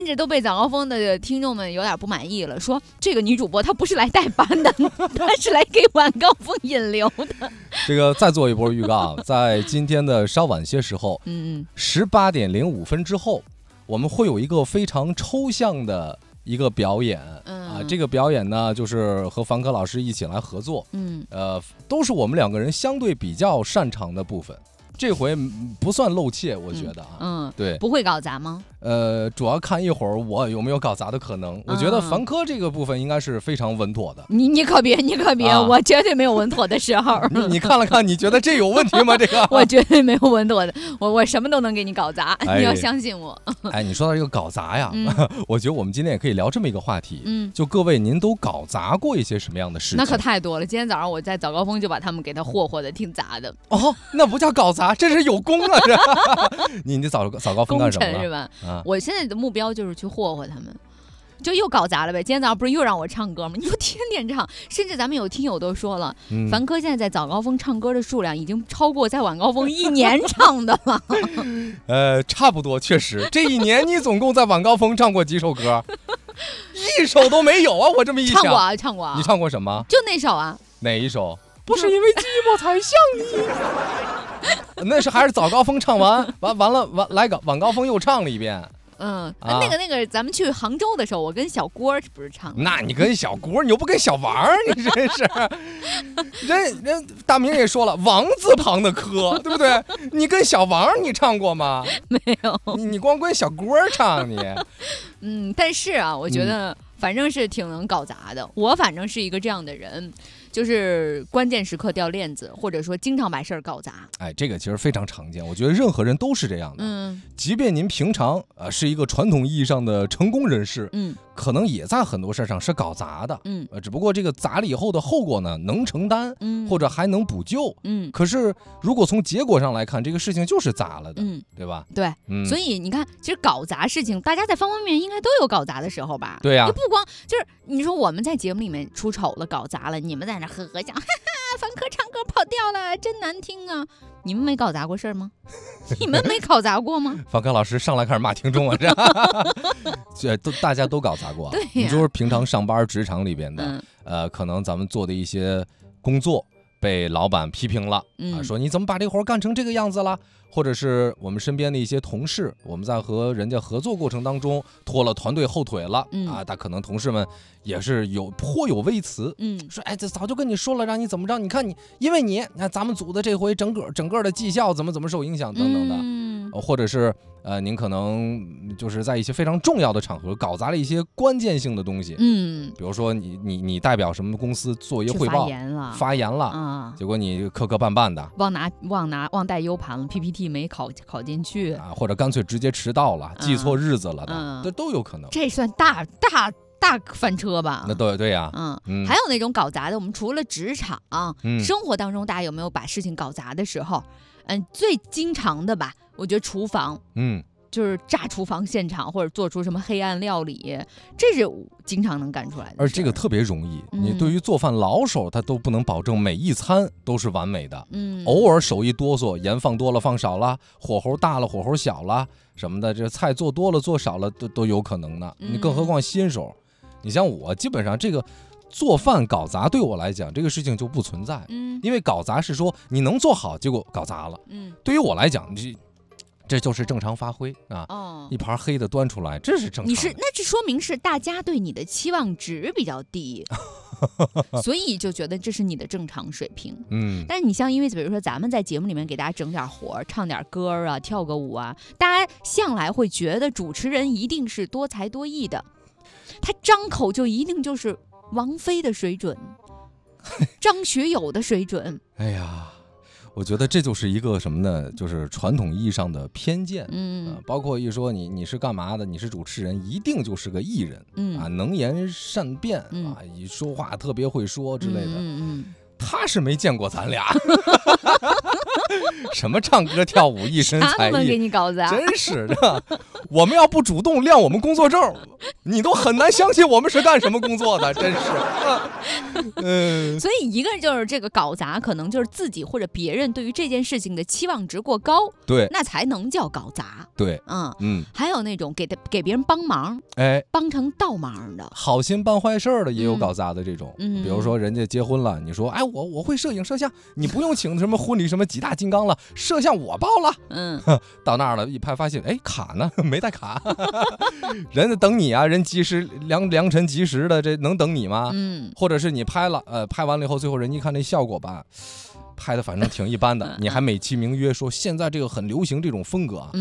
甚至都被早高峰的听众们有点不满意了，说这个女主播她不是来代班的，她是来给晚高峰引流的。 这个再做一波预告，在今天的稍晚些时候，18:05之后，我们会有一个非常抽象的一个表演。这个表演呢，就是和凡客老师一起来合作。都是我们两个人相对比较擅长的部分。这回不算露怯，我觉得对， 不会搞砸吗？ 主要看一会儿我有没有搞砸的可能。我觉得凡科这个部分应该是非常稳妥的。 你可别，我绝对没有稳妥的时候。 你看了看，你觉得这有问题吗？这个我绝对没有稳妥的，我什么都能给你搞砸，你要相信我。 你说到这个搞砸呀，我觉得我们今天也可以聊这么一个话题。就各位，您都搞砸过一些什么样的事情？ 那可太多了。今天早上我在早高峰就把他们给他霍的挺砸的。 那不叫搞砸，这是有功啊！你早高峰干什么了？ 功臣是吧？我现在的目标就是去霍他们，就又搞砸了呗。今天早上不是又让我唱歌吗？你说天天唱，甚至咱们有听友都说了，凡科现在在早高峰唱歌的数量已经超过在晚高峰1年唱的了。 差不多，确实，这1年你总共在晚高峰唱过几首歌？一首都没有啊！我这么一想， 唱过啊。 你唱过什么？ 就那首啊。 哪一首？不是因为寂寞才像你。那是还是早高峰唱完了来个晚高峰又唱了一遍。 那个，咱们去杭州的时候，我跟小郭不是唱的。 那你跟小郭，你又不跟小王，你真是。人大明也说了，王字旁的科，对不对？你跟小王你唱过吗？ 没有。 你光跟小郭唱你。 但是啊，我觉得反正是挺能搞砸的。我反正是一个这样的人。就是关键时刻掉链子，或者说经常把事儿搞砸。 这个其实非常常见，我觉得任何人都是这样的。即便您平常是一个传统意义上的成功人士，可能也在很多事上是搞砸的。只不过这个砸了以后的后果呢，能承担，或者还能补救。可是如果从结果上来看，这个事情就是砸了的，对吧？ 对，所以你看，其实搞砸事情，大家在方方面面应该都有搞砸的时候吧？ 对呀， 你不光就是你说我们在节目里面出丑了、搞砸了，你们在那呵呵讲，哈哈，凡科唱歌跑调了，真难听啊！你们没搞砸过事儿吗？你们没搞砸过吗？ 凡科老师上来开始骂听众了，这大家都搞砸过。 对呀， 你就是平常上班职场里边的，可能咱们做的一些工作被老板批评了，说你怎么把这活干成这个样子了？或者是我们身边的一些同事，我们在和人家合作过程当中拖了团队后腿了，但可能同事们也是颇有微词，说这早就跟你说了，让你怎么着？你看因为你看咱们组的这回整个的绩效怎么受影响等等的，或者是您可能就是在一些非常重要的场合搞砸了一些关键性的东西，比如说你代表什么公司做一个汇报发言了，结果你磕磕绊绊的忘带 U 盘了 PPT 没考进去或者干脆直接迟到了，记错日子了的，这都有可能。 这算大翻车吧？ 那对呀， 还有那种搞砸的，我们除了职场，生活当中大家有没有把事情搞砸的时候？最经常的吧，我觉得厨房，就是炸厨房现场或者做出什么黑暗料理，这是经常能干出来的。 而这个特别容易，你对于做饭老手，他都不能保证每一餐都是完美的，偶尔手一哆嗦，盐放多了放少了，火候大了火候小了什么的，这菜做多了做少了都有可能的。你更何况新手，你像我基本上这个做饭搞砸对我来讲这个事情就不存在，因为搞砸是说你能做好，结果搞砸了，对于我来讲这就是正常发挥啊！一盘黑的端出来，这是正常的。 那这说明是大家对你的期望值比较低，所以就觉得这是你的正常水平。但是你像因为比如说咱们在节目里面给大家整点活，唱点歌啊，跳个舞啊，大家向来会觉得主持人一定是多才多艺的，他张口就一定就是王菲的水准，张学友的水准。 哎呀。我觉得这就是一个什么呢？就是传统意义上的偏见，包括一说你是干嘛的，你是主持人，一定就是个艺人，能言善辩，一说话特别会说之类的，他是没见过咱俩。 什么唱歌跳舞一身才艺， 给你搞砸， 真是的。我们要不主动亮我们工作证，你都很难相信我们是干什么工作的，真是。 所以一个就是这个搞砸，可能就是自己或者别人对于这件事情的期望值过高， 对， 那才能叫搞砸。 对， 还有那种给别人帮忙，帮成倒忙的， 好心办坏事的也有搞砸的这种。比如说人家结婚了，你说哎我会摄影摄像，你不用请什么婚礼什么几大金刚了，摄像我报了。到那儿了，一拍发现，哎，卡呢？没带卡。人家等你啊，人及时良辰吉时的，这能等你吗？或者是你拍了，拍完了以后，最后人一看那效果吧，拍的反正挺一般的，你还美其名曰说现在这个很流行这种风格。